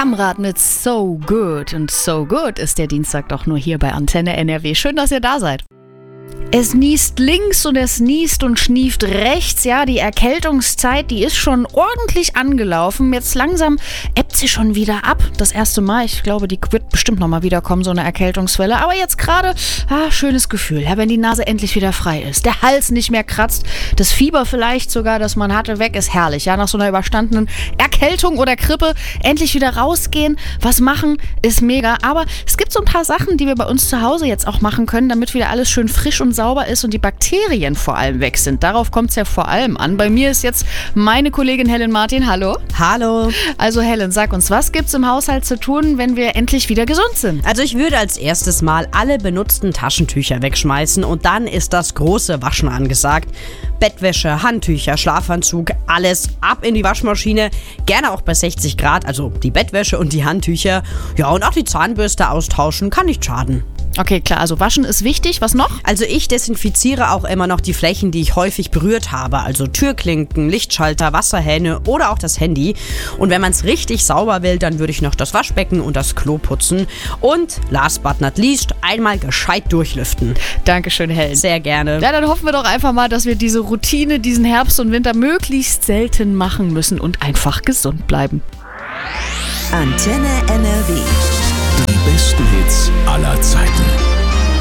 Kamrat mit So Good. Und So Good ist der Dienstag doch nur hier bei Antenne NRW. Schön, dass ihr da seid. Es niest links und es niest und schnieft rechts. Ja, die Erkältungszeit, die ist schon ordentlich angelaufen. Jetzt langsam ebbt sie schon wieder ab. Das erste Mal, ich glaube, die wird bestimmt nochmal wiederkommen, so eine Erkältungswelle. Aber jetzt gerade, schönes Gefühl, ja, wenn die Nase endlich wieder frei ist. Der Hals nicht mehr kratzt. Das Fieber vielleicht sogar, das man hatte, weg ist herrlich. Ja, nach so einer überstandenen Erkältung oder Grippe endlich wieder rausgehen, was machen, ist mega. Aber es gibt so ein paar Sachen, die wir bei uns zu Hause jetzt auch machen können, damit wieder alles schön frisch und sauber ist und die Bakterien vor allem weg sind. Darauf kommt es ja vor allem an. Bei mir ist jetzt meine Kollegin Helen Martin. Hallo. Hallo. Also Helen, sag uns, was gibt's im Haushalt zu tun, wenn wir endlich wieder gesund sind? Also ich würde als erstes mal alle benutzten Taschentücher wegschmeißen und dann ist das große Waschen angesagt. Bettwäsche, Handtücher, Schlafanzug, alles ab in die Waschmaschine. Gerne auch bei 60 Grad, also die Bettwäsche und die Handtücher. Ja, und auch die Zahnbürste austauschen, kann nicht schaden. Okay, klar, also waschen ist wichtig. Was noch? Also ich desinfiziere auch immer noch die Flächen, die ich häufig berührt habe. Also Türklinken, Lichtschalter, Wasserhähne oder auch das Handy. Und wenn man es richtig sauber will, dann würde ich noch das Waschbecken und das Klo putzen. Und last but not least, einmal gescheit durchlüften. Dankeschön, Helen. Sehr gerne. Ja, dann hoffen wir doch einfach mal, dass wir diese Routine diesen Herbst und Winter möglichst selten machen müssen und einfach gesund bleiben. Antenne NRW. Die besten Hits aller Zeiten.